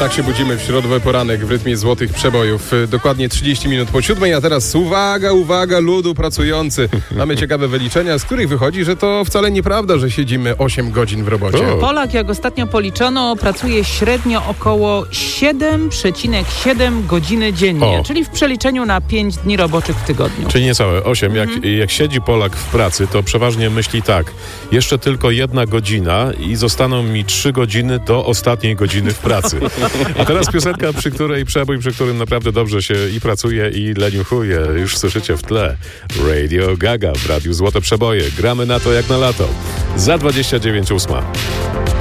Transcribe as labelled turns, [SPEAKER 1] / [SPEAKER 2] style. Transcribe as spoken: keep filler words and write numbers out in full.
[SPEAKER 1] Tak się budzimy w środowy poranek w rytmie złotych przebojów. Dokładnie trzydzieści minut po siódmej, a teraz uwaga, uwaga, ludu pracujący. Mamy ciekawe wyliczenia, z których wychodzi, że to wcale nieprawda, że siedzimy osiem godzin w robocie.
[SPEAKER 2] O. Polak, jak ostatnio policzono, pracuje średnio około siedem przecinek siedem godziny dziennie,
[SPEAKER 3] O.
[SPEAKER 2] czyli w przeliczeniu na pięć dni roboczych w tygodniu.
[SPEAKER 3] Czyli niecałe osiem. Jak,
[SPEAKER 2] Mhm.
[SPEAKER 3] jak siedzi Polak w pracy, to przeważnie myśli tak, jeszcze tylko jedna godzina i zostaną mi trzy godziny do ostatniej godziny w pracy. A teraz piosenka, przy której przebój, przy którym naprawdę dobrze się i pracuje, i leniuchuje. Już słyszycie w tle. Radio Gaga w Radiu Złote Przeboje. Gramy na to jak na lato. Za dwadzieścia dziewięć ósma.